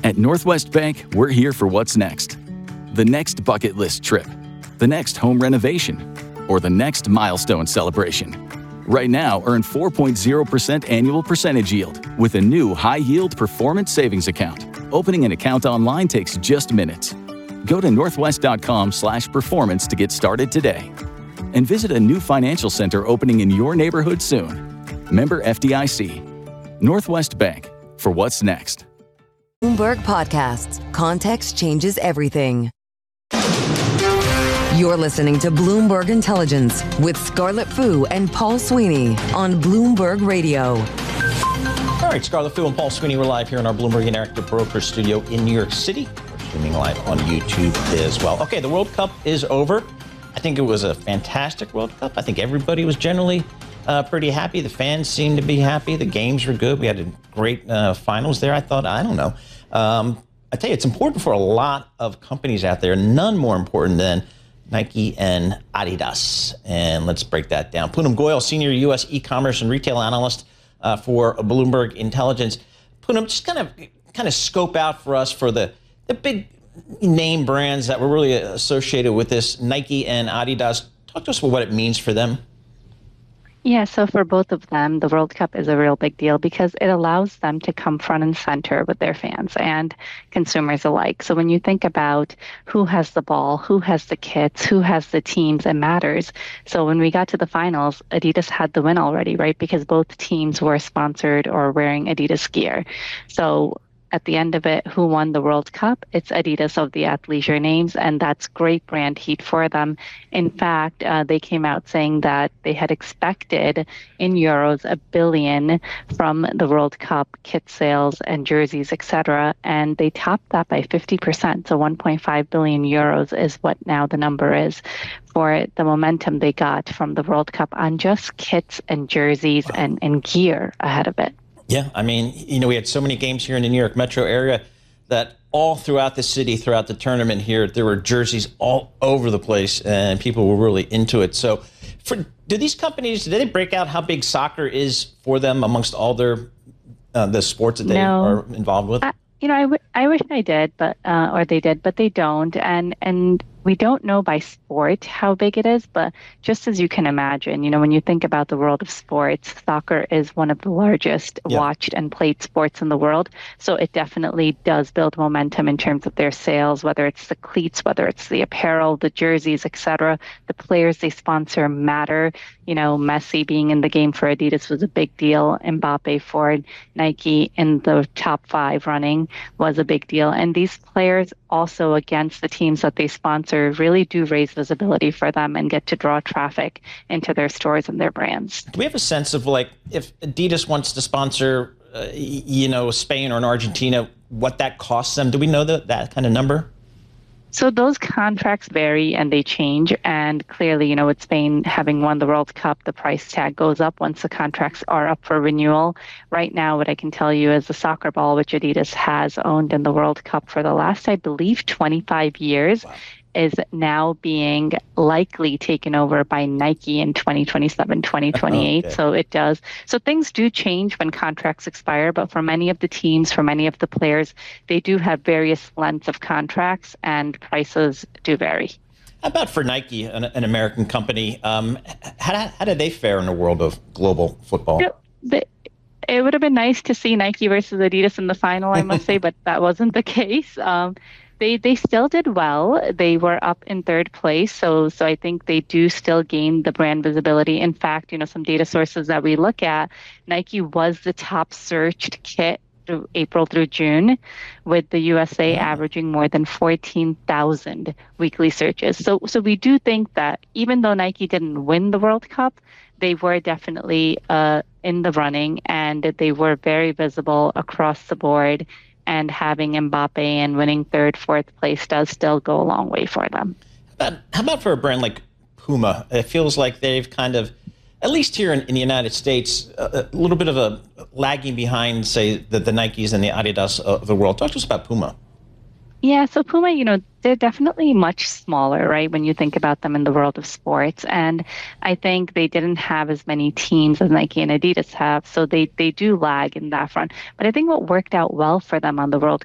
At Northwest Bank, we're here for what's next. The next bucket list trip, the next home renovation, or the next milestone celebration. Right now, earn 4.0% annual percentage yield with a new high-yield performance savings account. Opening an account online takes just minutes. Go to northwest.com/performance to get started today. And visit a new financial center opening in your neighborhood soon. Member FDIC. Northwest Bank, for what's next. Bloomberg Podcasts. Context changes everything. You're listening to Bloomberg Intelligence with Scarlett Fu and Paul Sweeney on Bloomberg Radio. All right, Scarlett Fu and Paul Sweeney, we're live here in our Bloomberg Interactive Broker studio in New York City. We're streaming live on YouTube as well. Okay, the World Cup is over. I think it was a fantastic World Cup. I think everybody was generally pretty happy. The fans seemed to be happy. The games were good. We had a great finals there. I don't know. I tell you, it's important for a lot of companies out there, none more important than Nike and Adidas. And let's break that down. Poonam Goyal, Senior U.S. E-commerce and Retail Analyst for Bloomberg Intelligence. Poonam, just kind of scope out for us for the big name brands that were really associated with this, Nike and Adidas. Talk to us about what it means for them. Yeah, so for both of them, the World Cup is a real big deal because it allows them to come front and center with their fans and consumers alike. So when you think about who has the ball, who has the kits, who has the teams, it matters. So when we got to the finals, Adidas had the win already, right? Because both teams were sponsored or wearing Adidas gear. So at the end of it, who won the World Cup? It's Adidas of the athleisure names, and that's great brand heat for them. In fact, they came out saying that they had expected in euros $1 billion from the World Cup kit sales and jerseys, etc., and they topped that by 50%. So 1.5 billion euros is what now the number is for the momentum they got from the World Cup on just kits and jerseys and gear ahead of it. Yeah, I mean, we had so many games here in the New York metro area that all throughout the city, throughout the tournament here, there were jerseys all over the place and people were really into it. So do these companies, do they break out how big soccer is for them amongst all their the sports that they are involved with? I wish I did, but or they did, but they don't. And we don't know by sport how big it is, but just as you can imagine, when you think about the world of sports, soccer is one of the largest watched and played sports in the world. So it definitely does build momentum in terms of their sales, whether it's the cleats, whether it's the apparel, the jerseys, etc. The players they sponsor matter. Messi being in the game for Adidas was a big deal. Mbappe for Nike in the top 5 running was a big deal. And these players also against the teams that they sponsor really do raise visibility for them and get to draw traffic into their stores and their brands. Do we have a sense of if Adidas wants to sponsor, Spain or an Argentina, what that costs them? Do we know that kind of number? So those contracts vary and they change. And clearly, with Spain having won the World Cup, the price tag goes up once the contracts are up for renewal. Right now, what I can tell you is the soccer ball, which Adidas has owned in the World Cup for the last, I believe, 25 years, is now being likely taken over by Nike in 2027, 2028. Okay. So it does. So things do change when contracts expire, but for many of the teams, for many of the players, they do have various lengths of contracts and prices do vary. How about for Nike, an American company? How did they fare in the world of global football? It would have been nice to see Nike versus Adidas in the final, I must say, but that wasn't the case. They still did well. They were up in 3rd place. So I think they do still gain the brand visibility. In fact, some data sources that we look at, Nike was the top searched kit through April through June, with the USA averaging more than 14,000 weekly searches. So we do think that even though Nike didn't win the World Cup, they were definitely in the running and they were very visible across the board. And having Mbappe and winning 3rd, 4th place does still go a long way for them. How about for a brand like Puma? It feels like they've kind of, at least here in the United States, a little bit of a lagging behind, say, the Nikes and the Adidas of the world. Talk to us about Puma. Yeah, so Puma, they're definitely much smaller, right, when you think about them in the world of sports. And I think they didn't have as many teams as Nike and Adidas have, so they do lag in that front. But I think what worked out well for them on the World